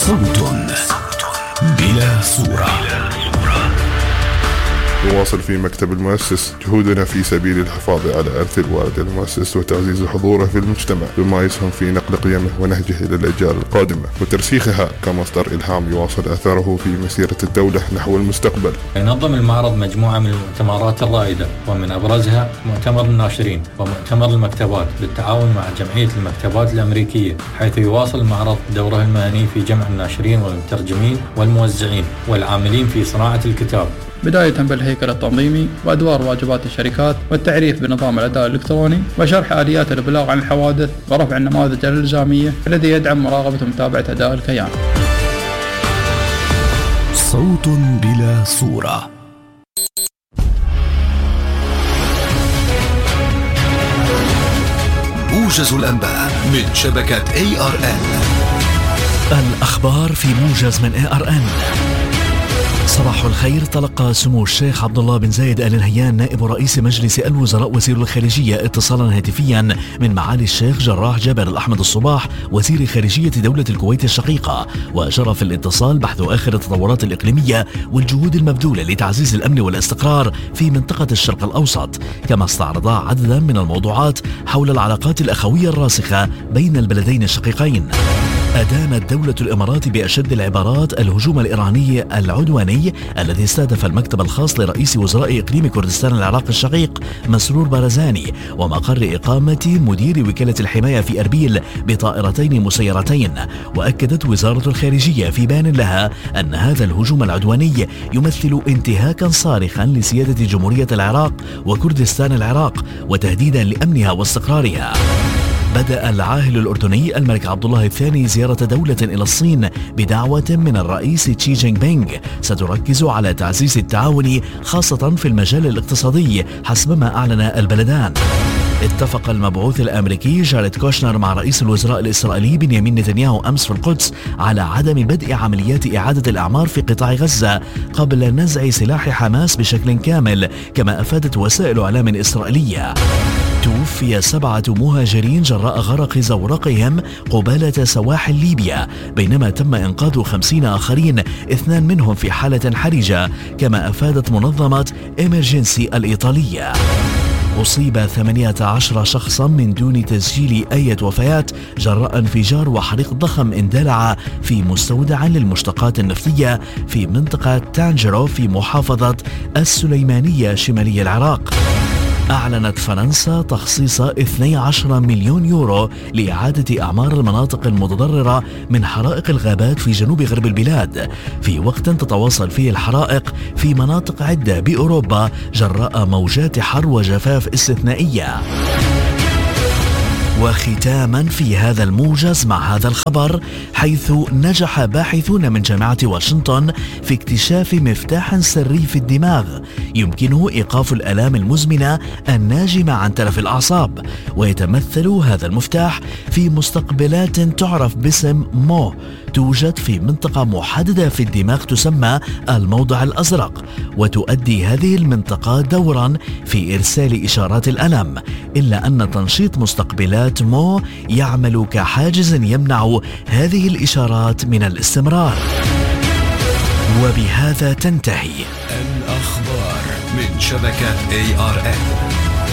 صوت بلا صورة. نواصل في مكتب المؤسس جهودنا في سبيل الحفاظ على إرث الوالد المؤسس وتعزيز حضوره في المجتمع بما يسهم في نقل قيمه ونهجه إلى الأجيال القادمة وترسيخها كمصدر إلهام يواصل أثره في مسيرة الدولة نحو المستقبل. ينظم المعرض مجموعة من المؤتمرات الرائدة ومن أبرزها مؤتمر الناشرين ومؤتمر المكتبات بالتعاون مع جمعية المكتبات الأمريكية، حيث يواصل المعرض دوره المهني في جمع الناشرين والمترجمين والموزعين والعاملين في صناعة الكتاب، بداية بالهيكل التنظيمي وأدوار واجبات الشركات والتعريف بنظام الأداء الإلكتروني وشرح آليات الإبلاغ عن الحوادث ورفع النماذج الإلزامية الذي يدعم مراقبة ومتابعة أداء الكيان. صوت بلا صورة. موجز الأنباء من شبكة ARN. الأخبار في موجز من ARN. صباح الخير. تلقى سمو الشيخ عبد الله بن زايد آل نهيان نائب رئيس مجلس الوزراء وزير الخارجية اتصالا هاتفيا من معالي الشيخ جراح جابر الأحمد الصباح وزير خارجية دولة الكويت الشقيقة، وجرى في الاتصال بحث آخر التطورات الإقليمية والجهود المبذولة لتعزيز الأمن والاستقرار في منطقة الشرق الأوسط، كما استعرضا عددا من الموضوعات حول العلاقات الأخوية الراسخة بين البلدين الشقيقين. أدانت دولة الإمارات بأشد العبارات الهجوم الإيراني العدواني الذي استهدف المكتب الخاص لرئيس وزراء إقليم كردستان العراق الشقيق مسرور بارزاني ومقر إقامة مدير وكالة الحماية في أربيل بطائرتين مسيرتين. وأكدت وزارة الخارجية في بيان لها أن هذا الهجوم العدواني يمثل انتهاكا صارخا لسيادة جمهورية العراق وكردستان العراق وتهديدا لأمنها واستقرارها. بدأ العاهل الأردني الملك عبد الله الثاني زيارة دولة إلى الصين بدعوة من الرئيس شي جين بينغ ستركز على تعزيز التعاون خاصة في المجال الاقتصادي حسب ما أعلن البلدان. اتفق المبعوث الأمريكي جاريد كوشنر مع رئيس الوزراء الإسرائيلي بنيامين نتنياهو أمس في القدس على عدم بدء عمليات إعادة الأعمار في قطاع غزة قبل نزع سلاح حماس بشكل كامل، كما أفادت وسائل إعلام إسرائيلية. توفي 7 مهاجرين جراء غرق زورقهم قبالة سواحل ليبيا، بينما تم إنقاذ 50 آخرين 2 منهم في حالة حرجة، كما أفادت منظمة إمرجنسي الإيطالية. أصيب 18 شخصا من دون تسجيل أي وفيات جراء انفجار وحريق ضخم اندلع في مستودع للمشتقات النفطية في منطقة تانجرو في محافظة السليمانية شمالي العراق. أعلنت فرنسا تخصيص 12 مليون يورو لإعادة أعمار المناطق المتضررة من حرائق الغابات في جنوب غرب البلاد، في وقت تتواصل فيه الحرائق في مناطق عدة بأوروبا جراء موجات حر وجفاف استثنائية. وختاما في هذا الموجز مع هذا الخبر، حيث نجح باحثون من جامعة واشنطن في اكتشاف مفتاح سري في الدماغ يمكنه إيقاف الآلام المزمنة الناجمة عن تلف الأعصاب، ويتمثل هذا المفتاح في مستقبلات تعرف باسم مو توجد في منطقة محددة في الدماغ تسمى الموضع الأزرق، وتؤدي هذه المنطقة دورا في إرسال إشارات الألم، إلا أن تنشيط مستقبلات مو يعمل كحاجز يمنع هذه الإشارات من الاستمرار. وبهذا تنتهي الأخبار من شبكة ARN.